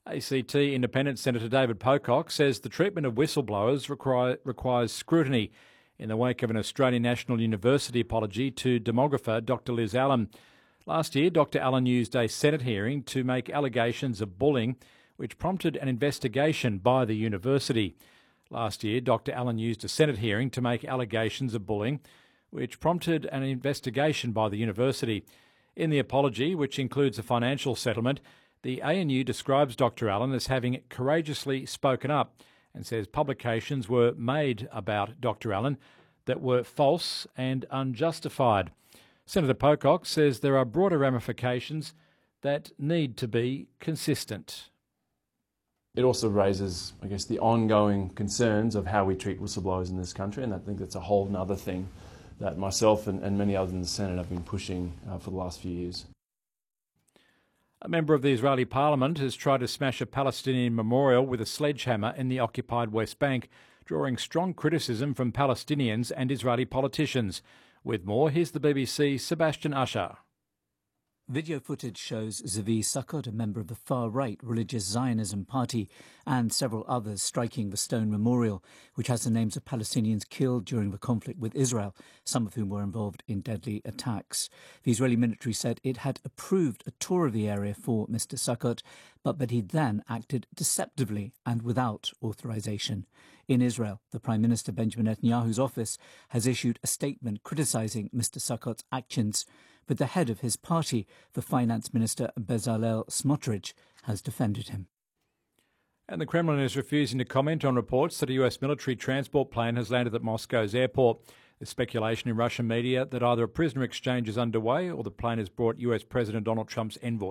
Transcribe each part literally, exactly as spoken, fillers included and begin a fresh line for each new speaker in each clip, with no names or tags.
A C T Independent Senator David Pocock says the treatment of whistleblowers require, requires scrutiny in the wake of an Australian National University apology to demographer Doctor Liz Allen. Last year, Doctor Allen used a Senate hearing to make allegations of bullying, which prompted an investigation by the university. Last year, Doctor Allen used a Senate hearing to make allegations of bullying, which prompted an investigation by the university. In the apology, which includes a financial settlement, the A N U describes Doctor Allen as having courageously spoken up and says publications were made about Doctor Allen that were false and unjustified. Senator Pocock says there are broader ramifications that need to be consistent.
It also raises, I guess, the ongoing concerns of how we treat whistleblowers in this country, and I think that's a whole other thing that myself and, and many others in the Senate have been pushing uh, for the last few years.
A member of the Israeli parliament has tried to smash a Palestinian memorial with a sledgehammer in the occupied West Bank, drawing strong criticism from Palestinians and Israeli politicians. With more, here's the B B C's Sebastian Usher.
Video footage shows Zvi Sukkot, a member of the far-right religious Zionism party, and several others striking the stone memorial, which has the names of Palestinians killed during the conflict with Israel, some of whom were involved in deadly attacks. The Israeli military said it had approved a tour of the area for Mister Sukkot, but that he then acted deceptively and without authorization. In Israel, the Prime Minister Benjamin Netanyahu's office has issued a statement criticising Mister Sukkot's actions, but the head of his party, the Finance Minister Bezalel Smotrich, has defended him.
And the Kremlin is refusing to comment on reports that a U S military transport plane has landed at Moscow's airport. There's speculation in Russian media that either a prisoner exchange is underway or the plane has brought U S President Donald Trump's envoy.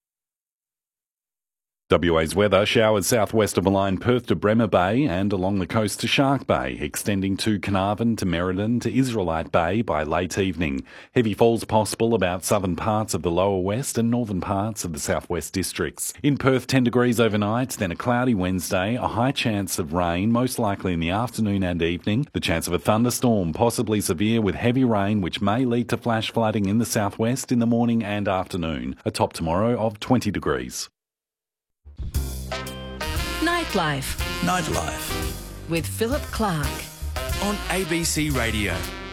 W A's weather: showers southwest of the line, Perth to Bremer Bay and along the coast to Shark Bay, extending to Carnarvon to Merredin to Israelite Bay by late evening. Heavy falls possible about southern parts of the lower west and northern parts of the southwest districts. In Perth, ten degrees overnight, then a cloudy Wednesday, a high chance of rain, most likely in the afternoon and evening. The chance of a thunderstorm, possibly severe with heavy rain, which may lead to flash flooding in the southwest in the morning and afternoon. A top tomorrow of twenty degrees.
Nightlife.
Nightlife.
With Philip Clark.
On A B C Radio.